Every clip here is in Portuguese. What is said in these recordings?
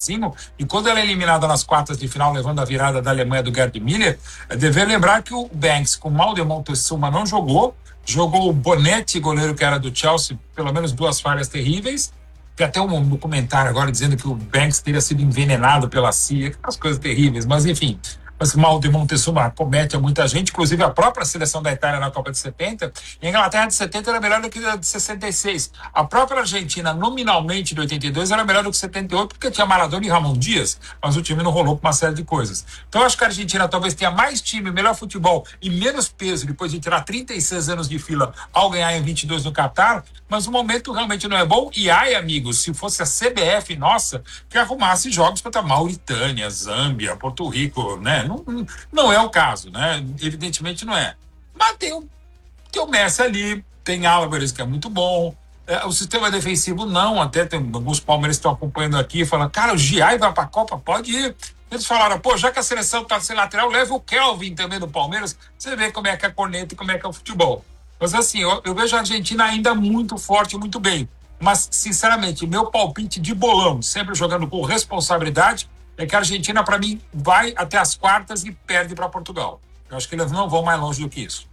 cima, e quando ela é eliminada nas quartas de final, levando a virada da Alemanha do Gerd Müller, é dever lembrar que o Banks, com mal de Montezuma, não jogou o Bonetti, goleiro que era do Chelsea, pelo menos 2 falhas terríveis. Tem até um documentário agora dizendo que o Banks teria sido envenenado pela CIA, aquelas coisas terríveis, mas enfim. Mas mal de Montezuma comete a muita gente, inclusive a própria seleção da Itália na Copa de 70, e a Inglaterra de 70 era melhor do que a de 66. A própria Argentina, nominalmente, de 82, era melhor do que 78, porque tinha Maradona e Ramon Dias, mas o time não rolou por uma série de coisas. Então, eu acho que a Argentina talvez tenha mais time, melhor futebol e menos peso, depois de tirar 36 anos de fila ao ganhar em 22 no Catar, mas o momento realmente não é bom. E ai, amigos, se fosse a CBF, nossa, que arrumasse jogos contra Mauritânia, Zâmbia, Porto Rico, né? Não é o caso, né? Evidentemente não é. Mas tem o Messi ali, tem Álvares, que é muito bom. O sistema defensivo não, até tem alguns palmeirenses que estão acompanhando aqui, falando, cara, o Giai vai para a Copa, pode ir. Eles falaram, pô, já que a seleção está sem lateral, leva o Kelvin também do Palmeiras, você vê como é que é a corneta e como é que é o futebol. Mas assim, eu vejo a Argentina ainda muito forte, muito bem. Mas, sinceramente, meu palpite de bolão, sempre jogando com responsabilidade, é que a Argentina, para mim, vai até as quartas e perde para Portugal. Eu acho que eles não vão mais longe do que isso.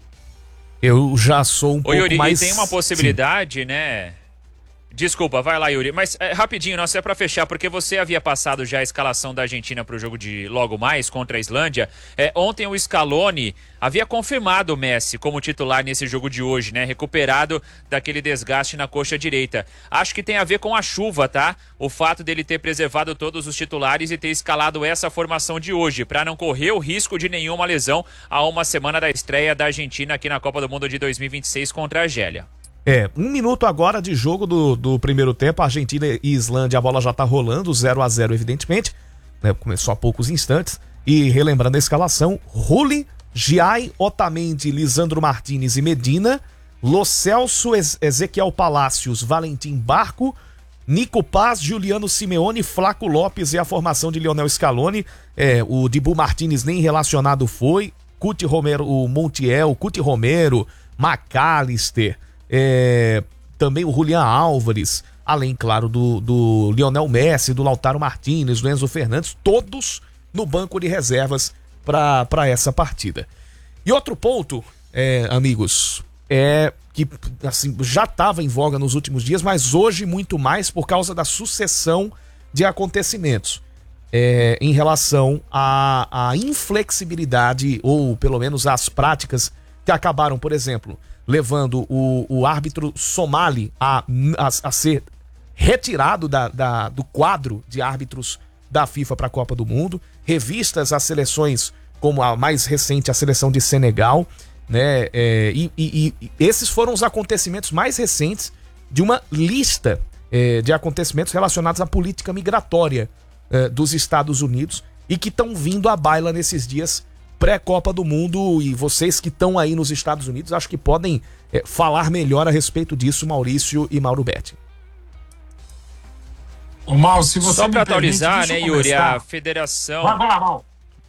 Eu já sou um pouco Yuri, mais... E tem uma possibilidade, né? Desculpa, vai lá, Yuri. Mas rapidinho, nossa, é pra fechar, porque você havia passado já a escalação da Argentina pro jogo de logo mais contra a Islândia. Ontem o Scaloni havia confirmado o Messi como titular nesse jogo de hoje, né? Recuperado daquele desgaste na coxa direita. Acho que tem a ver com a chuva, tá? O fato dele ter preservado todos os titulares e ter escalado essa formação de hoje, para não correr o risco de nenhuma lesão a uma semana da estreia da Argentina aqui na Copa do Mundo de 2026 contra a Argélia. 1 minuto agora de jogo do primeiro tempo, Argentina e Islândia, a bola já tá rolando, 0-0 evidentemente, né? Começou há poucos instantes, e relembrando a escalação, Rulli, Giai, Otamendi, Lisandro Martinez e Medina, Lo Celso, Ezequiel Palacios, Valentim Barco, Nico Paz, Juliano Simeone, Flaco Lopes e a formação de Lionel Scaloni. O Dibu Martinez nem relacionado foi, Cuti Romero, o Montiel, Cuti Romero, McAllister, também o Julián Álvares, além, claro, do Lionel Messi, do Lautaro Martinez, do Enzo Fernandes, todos no banco de reservas para essa partida. E outro ponto, amigos, que assim, já estava em voga nos últimos dias, mas hoje muito mais por causa da sucessão de acontecimentos em relação à inflexibilidade, ou pelo menos às práticas que acabaram, por exemplo, levando o árbitro somali a ser retirado do quadro de árbitros da FIFA para a Copa do Mundo, revistas às seleções, como a mais recente, a seleção de Senegal, né? E esses foram os acontecimentos mais recentes de uma lista de acontecimentos relacionados à política migratória dos Estados Unidos e que estão vindo à baila nesses dias pré-Copa do Mundo, e vocês que estão aí nos Estados Unidos acho que podem falar melhor a respeito disso, Maurício e Mauro Betti. O Mal, se você só para atualizar, né, Yuri, a federação... Vai lá, Mal.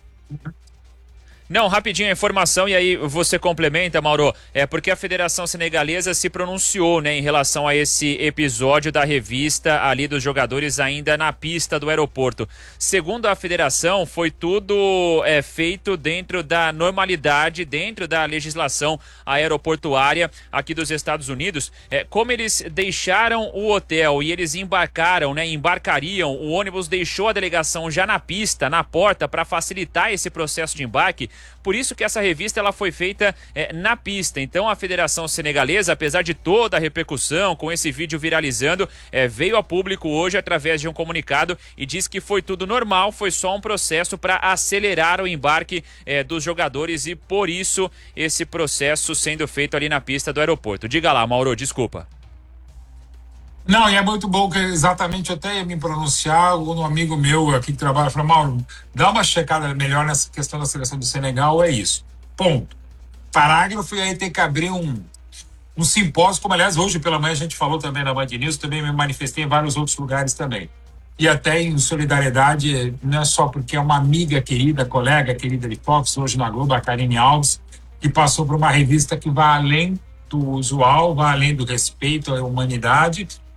Não, rapidinho a informação e aí você complementa, Mauro. Porque a Federação Senegalesa se pronunciou, né, em relação a esse episódio da revista ali dos jogadores ainda na pista do aeroporto. Segundo a federação, foi tudo feito dentro da normalidade, dentro da legislação aeroportuária aqui dos Estados Unidos. Como eles deixaram o hotel e eles embarcaram, né, embarcariam, o ônibus deixou a delegação já na pista, na porta, para facilitar esse processo de embarque. Por isso que essa revista ela foi feita na pista. Então a Federação Senegalesa, apesar de toda a repercussão com esse vídeo viralizando, veio a público hoje através de um comunicado e diz que foi tudo normal, foi só um processo para acelerar o embarque dos jogadores e por isso esse processo sendo feito ali na pista do aeroporto. Diga lá, Mauro, desculpa. Não, e é muito bom que exatamente eu até ia me pronunciar, um amigo meu aqui que trabalha falou, Mauro, dá uma checada melhor nessa questão da seleção do Senegal, é isso. Ponto. Parágrafo, e aí tem que abrir um simpósio, como aliás hoje pela manhã a gente falou também na Band News, também me manifestei em vários outros lugares também. E até em solidariedade, não é só porque é uma amiga querida, colega querida de Fox, hoje na Globo, a Karine Alves, que passou por uma revista que vai além do usual, vai além do respeito à humanidade,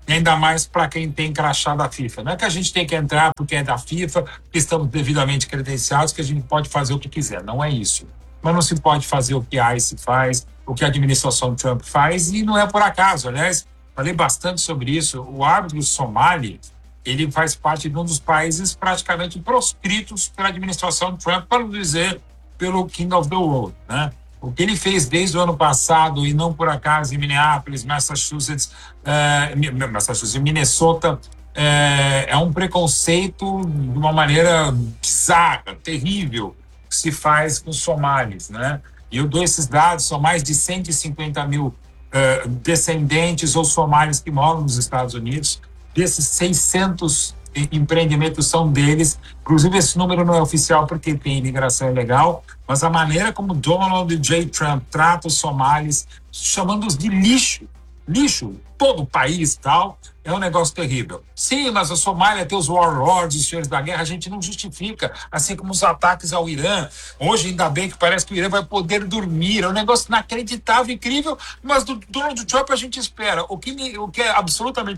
e ainda mais para quem tem crachá da FIFA. Não é que a gente tem que entrar porque é da FIFA, que estamos devidamente credenciados, que a gente pode fazer o que quiser. Não é isso. Mas não se pode fazer o que a ICE faz, o que a administração Trump faz, e não é por acaso. Aliás, falei bastante sobre isso. O árbitro somali, ele faz parte de um dos países praticamente proscritos pela administração Trump, para não dizer pelo King of the World, né? O que ele fez desde o ano passado, e não por acaso em Minneapolis, Massachusetts, Minnesota, é um preconceito de uma maneira bizarra, terrível, que se faz com os somalis, né? E eu dou esses dados, são mais de 150 mil descendentes ou somalis que moram nos Estados Unidos. Desses 600 empreendimentos são deles. Inclusive, esse número não é oficial porque tem imigração ilegal, mas a maneira como Donald J. Trump trata os somalis, chamando-os de lixo, todo o país e tal, é um negócio terrível. Sim, mas a Somália tem os warlords, os senhores da guerra, a gente não justifica, assim como os ataques ao Irã. Hoje, ainda bem que parece que o Irã vai poder dormir, é um negócio inacreditável, incrível, mas do Donald Trump a gente espera. O que é absolutamente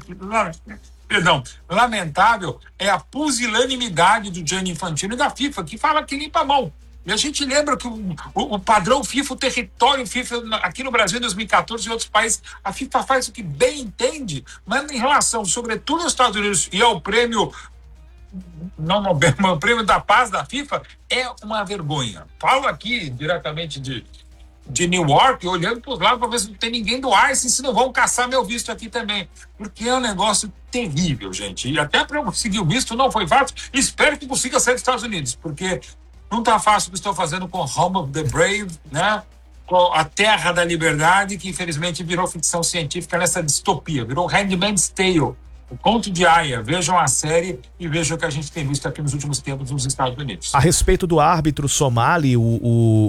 lamentável é a pusilanimidade do Gianni Infantino e da FIFA, que fala que limpa a mão. E a gente lembra que o padrão FIFA, o território FIFA, aqui no Brasil em 2014 e em outros países, a FIFA faz o que bem entende, mas em relação, sobretudo aos Estados Unidos e ao prêmio, não Nobel, mas o prêmio da paz da FIFA, é uma vergonha. Falo aqui diretamente de Newark, olhando para os lados para ver se não tem ninguém do ICE, se não vão caçar meu visto aqui também. Porque é um negócio terrível, gente. E até para eu conseguir o visto não foi fácil. Espero que consiga sair dos Estados Unidos, porque não está fácil o que estou fazendo com Home of the Brave, né? Com a Terra da Liberdade, que infelizmente virou ficção científica nessa distopia, virou Handmaid's Tale, o conto de Aya. Vejam a série e vejam o que a gente tem visto aqui nos últimos tempos nos Estados Unidos. A respeito do árbitro somali, o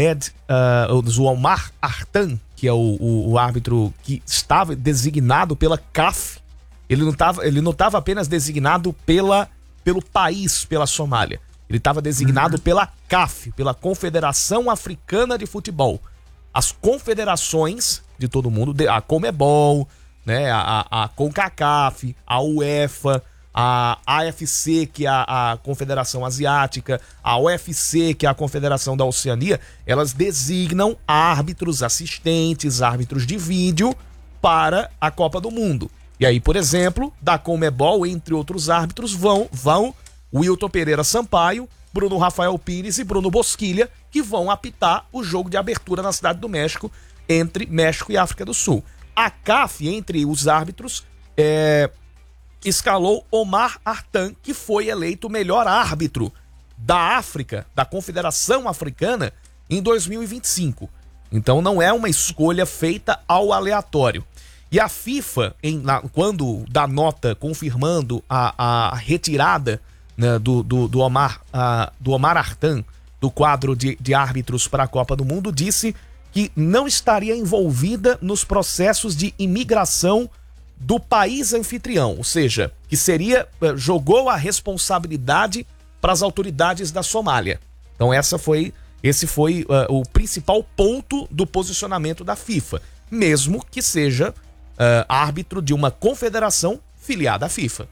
Omar Artan, que é o árbitro que estava designado pela CAF, ele não estava apenas designado pelo país, pela Somália. Ele estava designado pela CAF, pela Confederação Africana de Futebol. As confederações de todo mundo, a Comebol, né, a CONCACAF, a UEFA, a AFC, que é a Confederação Asiática, a UFC, que é a Confederação da Oceania, elas designam árbitros assistentes, árbitros de vídeo para a Copa do Mundo. E aí, por exemplo, da Comebol, entre outros árbitros, vão Wilton Pereira Sampaio, Bruno Rafael Pires e Bruno Bosquilha, que vão apitar o jogo de abertura na Cidade do México, entre México e África do Sul. A CAF, entre os árbitros, escalou Omar Artan, que foi eleito o melhor árbitro da África, da Confederação Africana, em 2025. Então não é uma escolha feita ao aleatório. E a FIFA, quando dá nota confirmando a retirada, né, do Omar Artan do quadro de árbitros para a Copa do Mundo, disse que não estaria envolvida nos processos de imigração do país anfitrião, ou seja, que jogou a responsabilidade para as autoridades da Somália. Então esse foi o principal ponto do posicionamento da FIFA, mesmo que seja árbitro de uma confederação filiada à FIFA.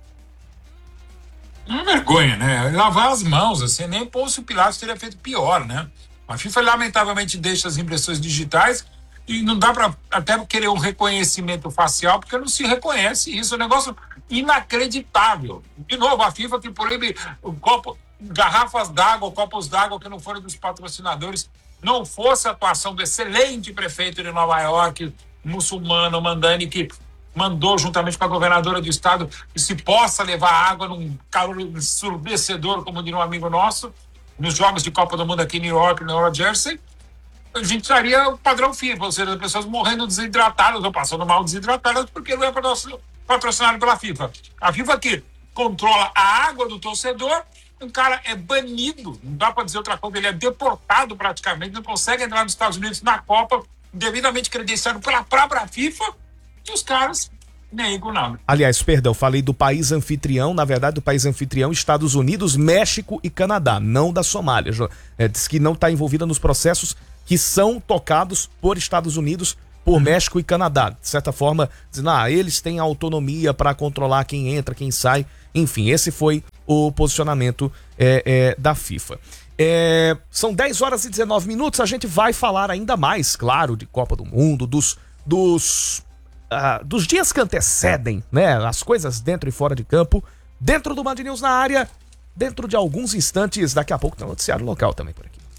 Uma vergonha, né? Lavar as mãos, assim, nem Pôncio Pilatos teria feito pior, né? A FIFA lamentavelmente deixa as impressões digitais e não dá para até querer um reconhecimento facial, porque não se reconhece isso, é um negócio inacreditável. De novo, a FIFA que proíbe garrafas d'água, copos d'água que não foram dos patrocinadores, não fosse a atuação do excelente prefeito de Nova York, muçulmano, Mandani, que mandou, juntamente com a governadora do estado, que se possa levar água num calor ensurdecedor, como diria um amigo nosso, nos jogos de Copa do Mundo aqui em New York, no Nova Jersey, a gente estaria o padrão FIFA, ou seja, as pessoas morrendo desidratadas ou passando mal desidratadas porque não é patrocinado pela FIFA. A FIFA que controla a água do torcedor, um cara é banido, não dá para dizer outra coisa, ele é deportado praticamente, não consegue entrar nos Estados Unidos na Copa, devidamente credenciado pela própria FIFA, e os caras nem com nada. Aliás, perdão, falei do país anfitrião, na verdade do país anfitrião, Estados Unidos, México e Canadá, não da Somália. Diz que não está envolvida nos processos que são tocados por Estados Unidos por México e Canadá. De certa forma, dizendo, eles têm autonomia para controlar quem entra, quem sai. Enfim, esse foi o posicionamento da FIFA. São 10 horas e 19 minutos, a gente vai falar ainda mais, claro, de Copa do Mundo, dos dias que antecedem, né, as coisas dentro e fora de campo, dentro do Band News na área, dentro de alguns instantes, daqui a pouco tem um noticiário local também por aqui.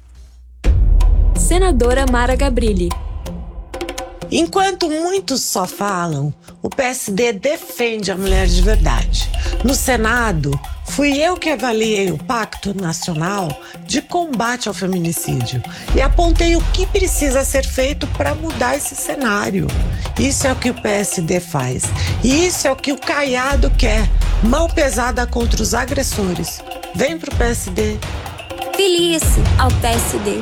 Senadora Mara Gabrilli. Enquanto muitos só falam, o PSD defende a mulher de verdade. No Senado, fui eu que avaliei o Pacto Nacional de Combate ao Feminicídio e apontei o que precisa ser feito para mudar esse cenário. Isso é o que o PSD faz. E isso é o que o Caiado quer. Mão pesada contra os agressores. Vem pro PSD. Filie-se ao PSD.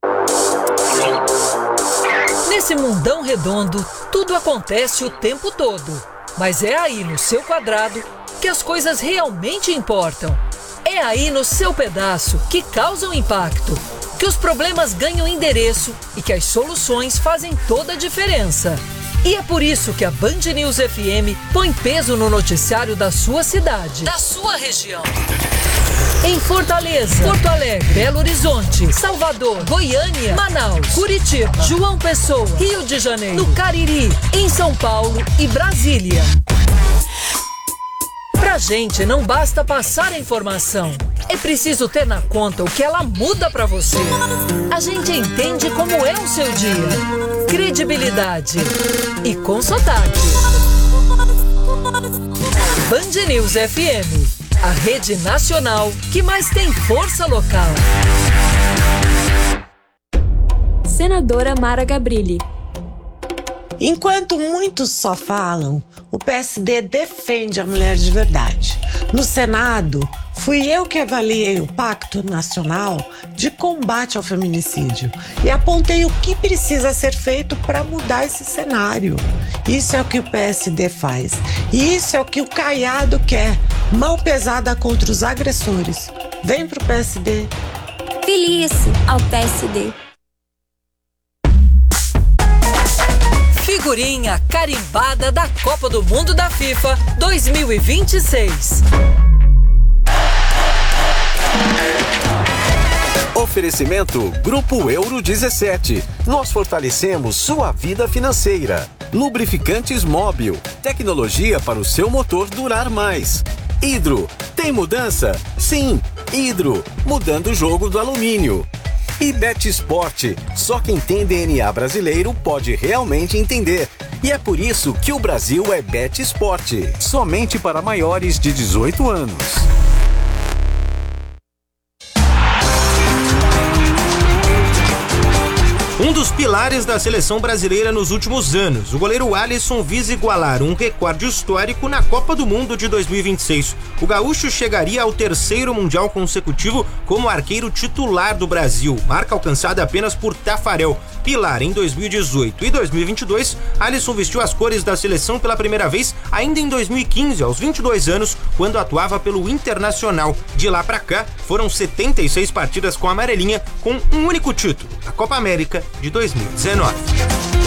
Nesse mundão redondo, tudo acontece o tempo todo. Mas é aí no seu quadrado que as coisas realmente importam. É aí no seu pedaço que causam impacto, que os problemas ganham endereço e que as soluções fazem toda a diferença. E é por isso que a Band News FM põe peso no noticiário da sua cidade, da sua região. Em Fortaleza, Porto Alegre, Belo Horizonte, Salvador, Goiânia, Manaus, Curitiba, João Pessoa, Rio de Janeiro, no Cariri, em São Paulo e Brasília. Pra gente não basta passar a informação, é preciso ter na conta o que ela muda pra você. A gente entende como é o seu dia. Credibilidade e com sotaque. Band News FM. A rede nacional que mais tem força local. Senadora Mara Gabrilli. Enquanto muitos só falam, o PSD defende a mulher de verdade. No Senado, fui eu que avaliei o Pacto Nacional de Combate ao Feminicídio e apontei o que precisa ser feito para mudar esse cenário. Isso é o que o PSD faz. E isso é o que o Caiado quer. Mão pesada contra os agressores. Vem pro PSD. Filie-se ao PSD. Figurinha carimbada da Copa do Mundo da FIFA 2026. Oferecimento Grupo Euro 17. Nós fortalecemos sua vida financeira. Lubrificantes Móbil. Tecnologia para o seu motor durar mais. Hidro. Tem mudança? Sim. Hidro. Mudando o jogo do alumínio. E BetSport. Só quem tem DNA brasileiro pode realmente entender. E é por isso que o Brasil é BetSport. Somente para maiores de 18 anos. Um dos pilares da seleção brasileira nos últimos anos, o goleiro Alisson visa igualar um recorde histórico na Copa do Mundo de 2026. O gaúcho chegaria ao 3º Mundial consecutivo como arqueiro titular do Brasil, marca alcançada apenas por Tafarel. Pilar em 2018 e 2022, Alisson vestiu as cores da seleção pela primeira vez ainda em 2015, aos 22 anos, quando atuava pelo Internacional. De lá pra cá, foram 76 partidas com a amarelinha, com um único título, a Copa América de 2019.